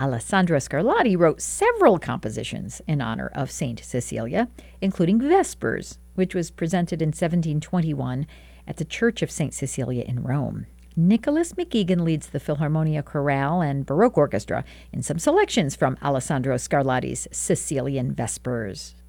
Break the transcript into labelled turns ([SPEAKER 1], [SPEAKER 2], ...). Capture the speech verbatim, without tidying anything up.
[SPEAKER 1] Alessandro Scarlatti wrote several compositions in honor of Saint Cecilia, including Vespers, which was presented in seventeen twenty-one at the Church of Saint Cecilia in Rome. Nicholas McEgan leads the Philharmonia Chorale and Baroque Orchestra in some selections from Alessandro Scarlatti's Sicilian Vespers.